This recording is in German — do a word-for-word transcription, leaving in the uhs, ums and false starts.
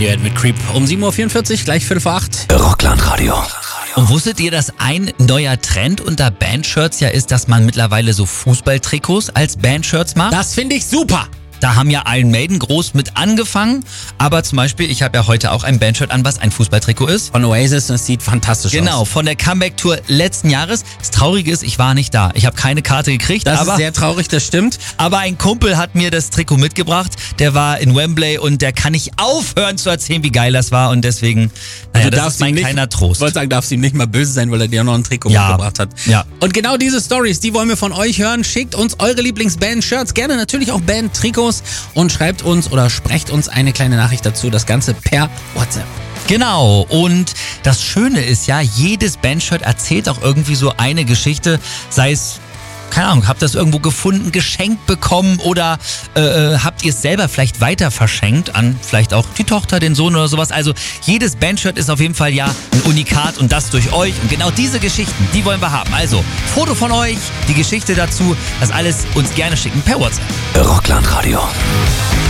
Radiohead mit Creep. Um sieben Uhr vierundvierzig, gleich Viertel vor acht. Rockland-Radio. Und wusstet ihr, dass ein neuer Trend unter Bandshirts ja ist, dass man mittlerweile so Fußballtrikots als Bandshirts macht? Das finde ich super. Da haben ja Iron Maiden groß mit angefangen. Aber zum Beispiel, ich habe ja heute auch ein Bandshirt an, was ein Fußballtrikot ist. Von Oasis, und es sieht fantastisch Genau, aus. von der Comeback-Tour letzten Jahres. Das Traurige ist, ich war nicht da. Ich habe keine Karte gekriegt. Das aber, ist sehr traurig, das stimmt. aber ein Kumpel hat mir das Trikot mitgebracht. Der war in Wembley und der kann nicht aufhören zu erzählen, wie geil das war. Und deswegen, naja, Du das darfst ist mein ihm nicht- kleiner Trost. Ich wollte sagen, darfst ihm nicht mal böse sein, weil er dir noch ein Trikot Ja. mitgebracht hat. Ja. Und genau diese Stories, die wollen wir von euch hören. Schickt uns eure Lieblingsband-Shirts, gerne natürlich auch Band-Trikots und schreibt uns oder sprecht uns eine kleine Nachricht dazu. Das Ganze per WhatsApp. Genau, und das Schöne ist ja, jedes Bandshirt erzählt auch irgendwie so eine Geschichte, sei es, keine Ahnung, habt ihr es irgendwo gefunden, geschenkt bekommen oder äh, habt ihr es selber vielleicht weiter verschenkt an vielleicht auch die Tochter, den Sohn oder sowas. Also jedes Bandshirt ist auf jeden Fall ja ein Unikat und das durch euch. Und genau diese Geschichten, die wollen wir haben. Also Foto von euch, die Geschichte dazu, das alles uns gerne schicken per WhatsApp. Rockland-Radio.